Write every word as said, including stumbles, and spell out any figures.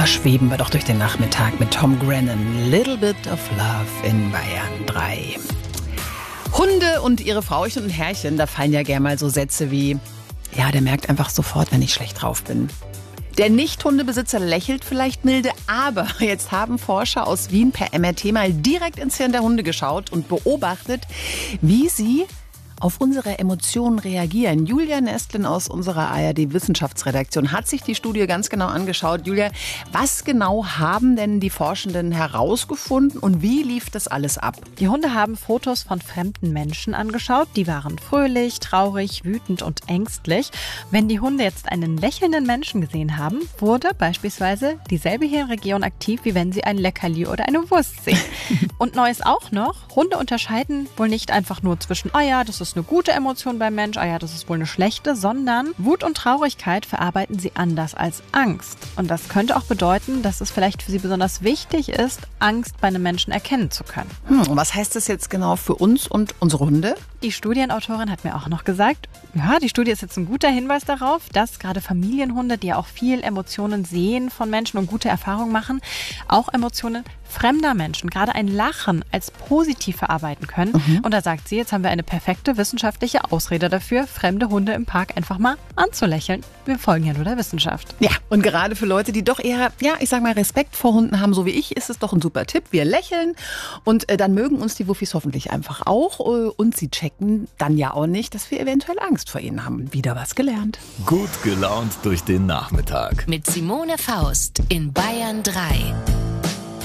Da schweben wir doch durch den Nachmittag mit Tom Grennan. Little Bit of Love in Bayern drei. Hunde und ihre Frauchen und Herrchen, da fallen ja gerne mal so Sätze wie, ja, der merkt einfach sofort, wenn ich schlecht drauf bin. Der Nicht-Hundebesitzer lächelt vielleicht milde, aber jetzt haben Forscher aus Wien per M R T mal direkt ins Hirn der Hunde geschaut und beobachtet, wie sie auf unsere Emotionen reagieren. Julia Nestlin aus unserer A R D-Wissenschaftsredaktion hat sich die Studie ganz genau angeschaut. Julia, was genau haben denn die Forschenden herausgefunden und wie lief das alles ab? Die Hunde haben Fotos von fremden Menschen angeschaut. Die waren fröhlich, traurig, wütend und ängstlich. Wenn die Hunde jetzt einen lächelnden Menschen gesehen haben, wurde beispielsweise dieselbe Hirnregion aktiv, wie wenn sie ein Leckerli oder eine Wurst sehen. Und neu ist auch noch, Hunde unterscheiden wohl nicht einfach nur zwischen, ah ja, das ist eine gute Emotion beim Mensch, ah ja, das ist wohl eine schlechte, sondern Wut und Traurigkeit verarbeiten sie anders als Angst. Und das könnte auch bedeuten, dass es vielleicht für sie besonders wichtig ist, Angst bei einem Menschen erkennen zu können. Hm, und was heißt das jetzt genau für uns und unsere Hunde? Die Studienautorin hat mir auch noch gesagt, ja, die Studie ist jetzt ein guter Hinweis darauf, dass gerade Familienhunde, die ja auch viel Emotionen sehen von Menschen und gute Erfahrungen machen, auch Emotionen fremder Menschen, gerade ein Lachen, als positiv verarbeiten können. Mhm. Und da sagt sie, jetzt haben wir eine perfekte wissenschaftliche Ausrede dafür, fremde Hunde im Park einfach mal anzulächeln. Wir folgen ja nur der Wissenschaft. Ja, und gerade für Leute, die doch eher, ja, ich sag mal, Respekt vor Hunden haben, so wie ich, ist es doch ein super Tipp. Wir lächeln und äh, dann mögen uns die Wuffis hoffentlich einfach auch. Äh, und sie checken dann ja auch nicht, dass wir eventuell Angst vor ihnen haben. Wieder was gelernt. Gut gelaunt durch den Nachmittag. Mit Simone Faust in Bayern drei.